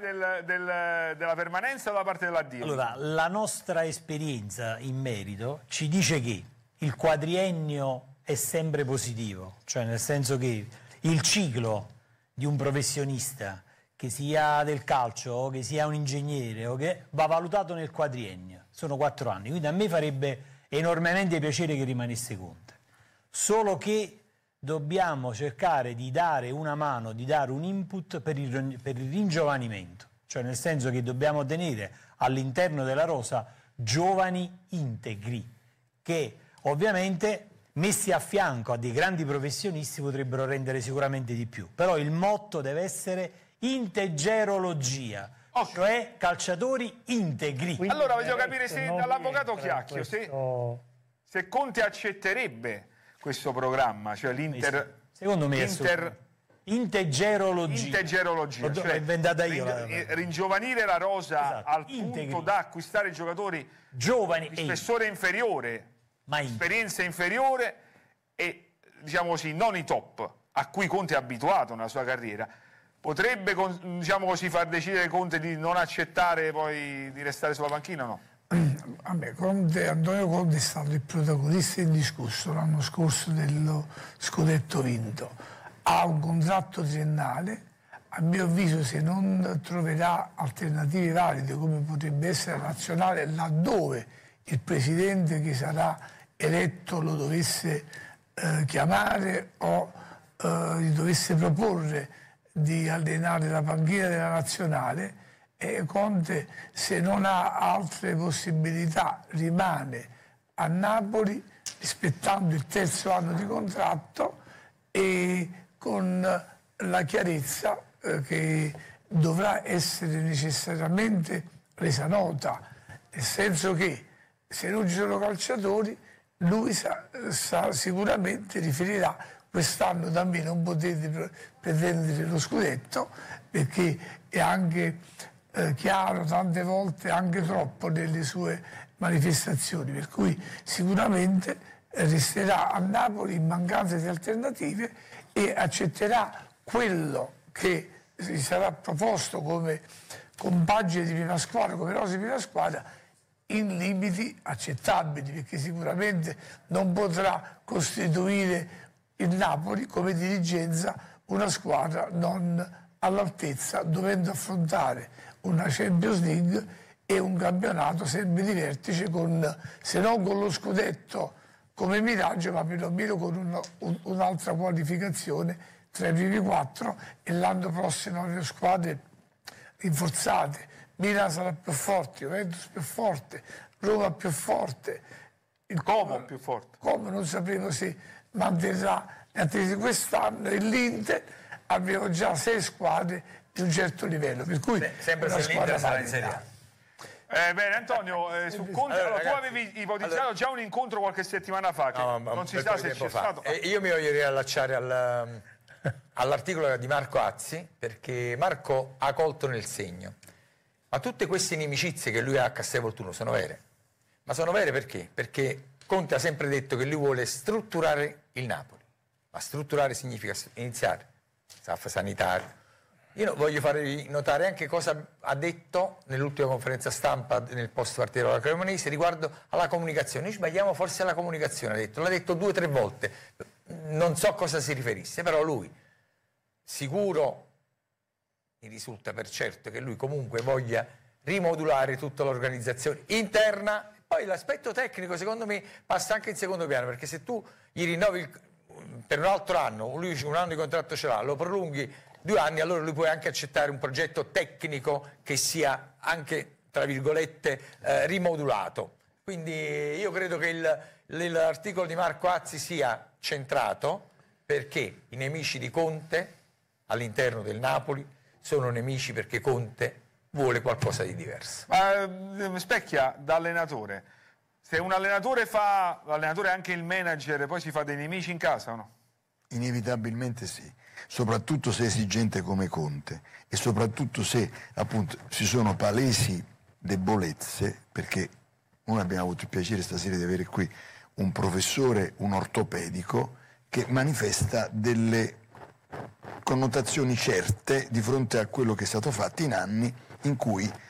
della permanenza o dalla parte dell'addio? Allora, la nostra esperienza in merito ci dice che il quadriennio è sempre positivo, cioè nel senso che il ciclo di un professionista, che sia del calcio o che sia un ingegnere, o che va valutato nel quadriennio, sono 4 anni, quindi a me farebbe enormemente piacere che rimanesse Conte, solo che dobbiamo cercare di dare una mano, di dare un input per il ringiovanimento, cioè nel senso che dobbiamo tenere all'interno della rosa giovani integri, che ovviamente messi a fianco a dei grandi professionisti potrebbero rendere sicuramente di più, però il motto deve essere integerologia, cioè calciatori integri. Quindi allora voglio capire se dall'avvocato Chiacchio se Conte accetterebbe questo programma, cioè l'Inter... Secondo me integerologia, cioè inventata io ringiovanire la rosa, esatto, al punto da acquistare giocatori giovani di spessore inferiore, ma esperienza inferiore e, diciamo così, non i top a cui Conte è abituato nella sua carriera. Potrebbe, diciamo così, far decidere Conte di non accettare poi di restare sulla panchina o no? Vabbè, Antonio Conte è stato il protagonista indiscusso l'anno scorso dello scudetto vinto. Ha un contratto triennale, a mio avviso se non troverà alternative valide come potrebbe essere la nazionale, laddove il presidente che sarà eletto lo dovesse chiamare o gli dovesse proporre di allenare la panchina della nazionale, Conte, se non ha altre possibilità, rimane a Napoli rispettando il terzo anno di contratto e con la chiarezza che dovrà essere necessariamente resa nota, nel senso che se non ci sono calciatori lui sicuramente riferirà: quest'anno da me non potete pretendere lo scudetto, perché è anche chiaro, tante volte anche troppo, nelle sue manifestazioni, per cui sicuramente resterà a Napoli in mancanza di alternative e accetterà quello che gli sarà proposto come compagine di prima squadra, come rosa di prima squadra, in limiti accettabili, perché sicuramente non potrà costituire il Napoli come dirigenza una squadra non all'altezza, dovendo affrontare una Champions League e un campionato sempre di vertice, se non con lo scudetto come miraggio, ma perlomeno con un'altra qualificazione tra i primi 4, e l'anno prossimo le squadre rinforzate. Milan sarà più forte, Juventus più forte, Roma più forte, il Como più forte. Como non sapevo se manterrà le attese quest'anno, e l'Inter abbiamo già 6 squadre di un certo livello, per cui sempre se l'Inter sarà in Serie A. Bene, Antonio, su Conte, allora, tu avevi ipotizzato già un incontro qualche settimana fa, che non si sa se c'è stato. Io mi voglio riallacciare all'articolo di Marco Azzi, perché Marco ha colto nel segno. Ma tutte queste inimicizie che lui ha a Castelvolturno sono vere. Ma sono vere perché? Perché Conte ha sempre detto che lui vuole strutturare il Napoli. Ma strutturare significa iniziare, staff sanitario. Io voglio farvi notare anche cosa ha detto nell'ultima conferenza stampa nel post partita della Cremonese riguardo alla comunicazione. Noi sbagliamo forse alla comunicazione, l'ha detto 2 o 3 volte. Non so a cosa si riferisse, però lui, sicuro, mi risulta per certo che lui comunque voglia rimodulare tutta l'organizzazione interna. Poi l'aspetto tecnico secondo me passa anche in secondo piano, perché se tu gli rinnovi per un altro anno, lui un anno di contratto ce l'ha, lo prolunghi 2 anni, allora lui può anche accettare un progetto tecnico che sia anche, tra virgolette, rimodulato. Quindi io credo che l'articolo di Marco Azzi sia centrato, perché i nemici di Conte all'interno del Napoli sono nemici perché Conte vuole qualcosa di diverso. Ma Specchia, da allenatore, se un allenatore fa, l'allenatore è anche il manager, poi si fa dei nemici in casa o no? Inevitabilmente sì, soprattutto se è esigente come Conte, e soprattutto se appunto ci sono palesi debolezze, perché noi abbiamo avuto il piacere stasera di avere qui un professore, un ortopedico, che manifesta delle connotazioni certe di fronte a quello che è stato fatto in anni in cui